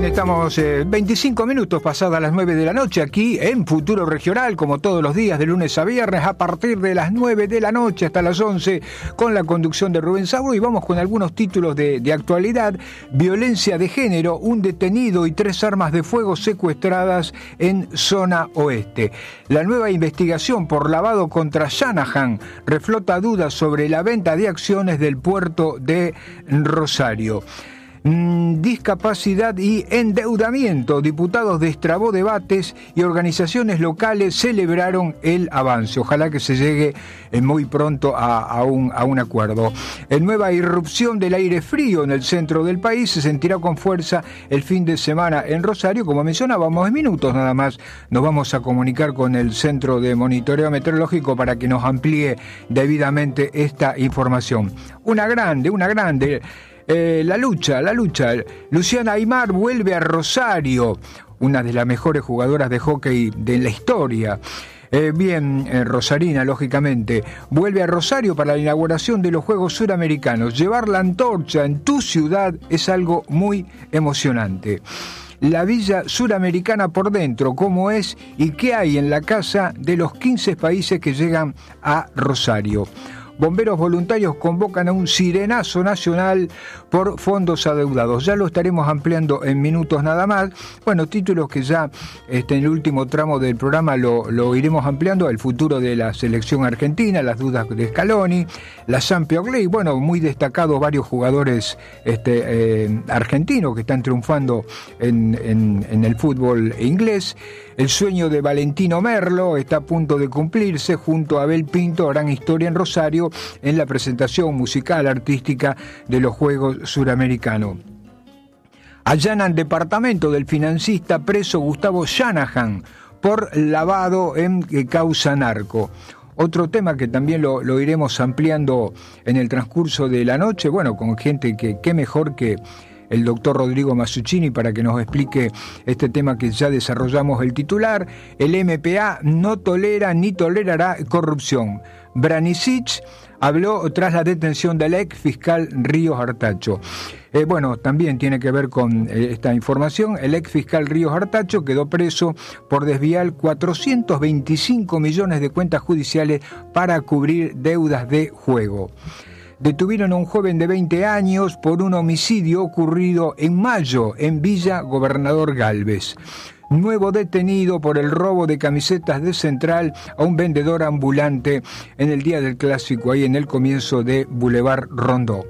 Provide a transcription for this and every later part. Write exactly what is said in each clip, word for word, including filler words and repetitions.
Bien, estamos eh, veinticinco minutos pasadas las nueve de la noche aquí en Futuro Regional, como todos los días de lunes a viernes, a partir de las nueve de la noche hasta las once, con la conducción de Rubén Sauro, y vamos con algunos títulos de, de actualidad. Violencia de género, un detenido y tres armas de fuego secuestradas en zona oeste. La nueva investigación por lavado contra Shanahan reflota dudas sobre la venta de acciones del puerto de Rosario. Discapacidad y endeudamiento. Diputados destrabó debates y organizaciones locales celebraron el avance. Ojalá que se llegue muy pronto a, a, un, a un acuerdo. En nueva irrupción del aire frío en el centro del país se sentirá con fuerza el fin de semana en Rosario. Como mencionábamos, en minutos nada más nos vamos a comunicar con el Centro de Monitoreo Meteorológico para que nos amplíe debidamente esta información. Una grande, una grande... Eh, la lucha, la lucha. Luciana Aymar vuelve a Rosario, una de las mejores jugadoras de hockey de la historia. Eh, bien, eh, rosarina, lógicamente, vuelve a Rosario para la inauguración de los Juegos Suramericanos. Llevar la antorcha en tu ciudad es algo muy emocionante. La Villa Suramericana por dentro, cómo es y qué hay en la casa de los quince países que llegan a Rosario. Bomberos voluntarios convocan a un sirenazo nacional por fondos adeudados. Ya lo estaremos ampliando en minutos nada más. Bueno, títulos que ya este, en el último tramo del programa lo, lo iremos ampliando. El futuro de la selección argentina, las dudas de Scaloni, la Champions League. Bueno, muy destacados varios jugadores este, eh, argentinos que están triunfando en, en, en el fútbol inglés. El sueño de Valentino Merlo está a punto de cumplirse. Junto a Abel Pinto harán historia en Rosario en la presentación musical artística de los Juegos Suramericanos. Allanan departamento del financista preso Gustavo Shanahan por lavado en causa narco. Otro tema que también lo, lo iremos ampliando en el transcurso de la noche, bueno, con gente que qué mejor que el doctor Rodrigo Masuccini para que nos explique este tema que ya desarrollamos el titular. El M P A no tolera ni tolerará corrupción. Branicic habló tras la detención del ex fiscal Ríos Artacho. Eh, bueno, también tiene que ver con eh, esta información. El ex fiscal Ríos Artacho quedó preso por desviar cuatrocientos veinticinco millones de cuentas judiciales para cubrir deudas de juego. Detuvieron a un joven de veinte años por un homicidio ocurrido en mayo en Villa Gobernador Galvez. Nuevo detenido por el robo de camisetas de Central a un vendedor ambulante en el día del Clásico, ahí en el comienzo de Boulevard Rondó.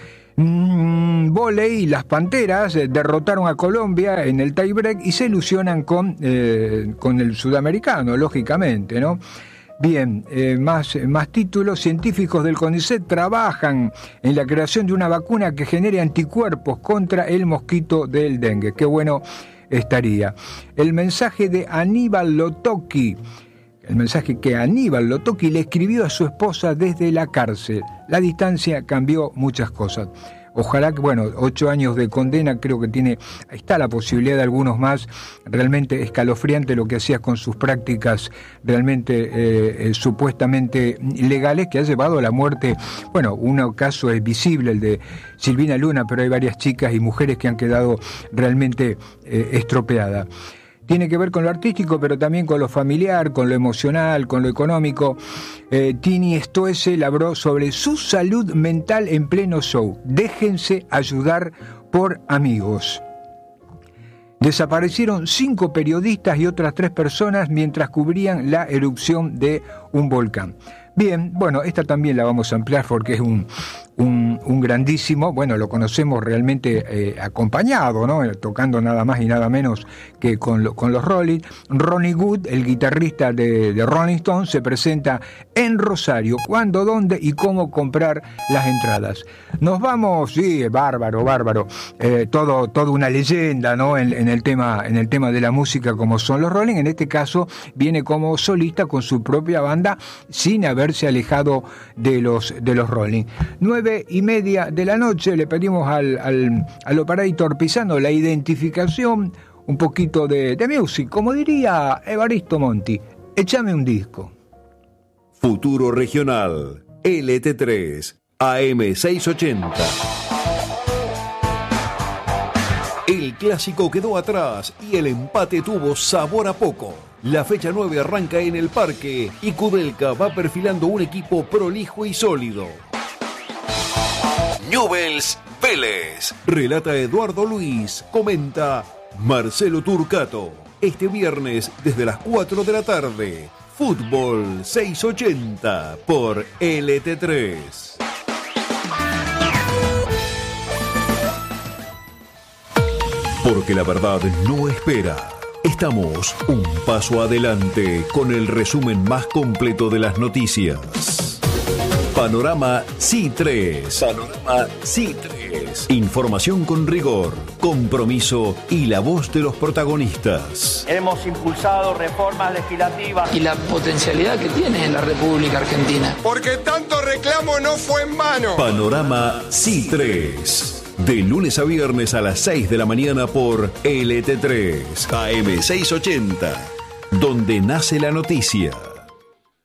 Mm, Voley, las Panteras eh, derrotaron a Colombia en el tiebreak y se ilusionan con, eh, con el sudamericano, lógicamente, ¿no? Bien, eh, más, más títulos. Científicos del CONICET trabajan en la creación de una vacuna que genere anticuerpos contra el mosquito del dengue. Qué bueno estaría. El mensaje de Aníbal Lotoki, el mensaje que Aníbal Lotoki le escribió a su esposa desde la cárcel. La distancia cambió muchas cosas. Ojalá que, bueno, ocho años de condena, creo que tiene, está la posibilidad de algunos más. Realmente escalofriante lo que hacías con sus prácticas realmente eh, eh, supuestamente ilegales, que ha llevado a la muerte. Bueno, un caso es visible, el de Silvina Luna, pero hay varias chicas y mujeres que han quedado realmente eh, estropeadas. Tiene que ver con lo artístico, pero también con lo familiar, con lo emocional, con lo económico. Eh, Tini Stoessel habló sobre su salud mental en pleno show. Déjense ayudar por amigos. Desaparecieron cinco periodistas y otras tres personas mientras cubrían la erupción de un volcán. Bien, bueno, esta también la vamos a ampliar porque es un, un, un grandísimo, bueno, lo conocemos realmente eh, acompañado, ¿no? Tocando nada más y nada menos que con, lo, con los Rolling. Ronnie Wood, el guitarrista de, de Rolling Stones, se presenta en Rosario. ¿Cuándo, dónde y cómo comprar las entradas? Nos vamos, sí, bárbaro, bárbaro. Eh, todo, todo una leyenda, ¿no? En, en el tema, en el tema de la música, como son los Rolling. En este caso viene como solista con su propia banda, sin haberse alejado de los de los Rolling. Nueve y media de la noche le pedimos al, al, al operator Pisano la identificación, un poquito de, de music, como diría Evaristo Monti. Échame un disco. Futuro Regional, L T tres, A M seiscientos ochenta. El clásico quedó atrás y el empate tuvo sabor a poco. La fecha nueve arranca en el Parque y Kudelka va perfilando un equipo prolijo y sólido. Newell's Vélez. Relata Eduardo Luis. Comenta Marcelo Turcato. Este viernes desde las cuatro de la tarde. Fútbol seiscientos ochenta por L T tres. Porque la verdad no espera. Estamos un paso adelante con el resumen más completo de las noticias. Panorama C I tres. Panorama C I tres. Información con rigor, compromiso y la voz de los protagonistas. Hemos impulsado reformas legislativas. Y la potencialidad que tiene la República Argentina. Porque tanto reclamo no fue en vano. Panorama C I tres. De lunes a viernes a las seis de la mañana por L T tres, A M seiscientos ochenta, donde nace la noticia.